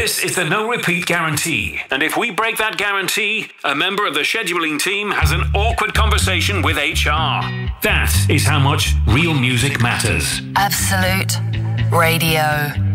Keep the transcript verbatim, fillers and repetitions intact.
This is the no repeat guarantee. And if we break that guarantee, a member of the scheduling team has an awkward conversation with H R. That is how much real music matters. Absolute Radio.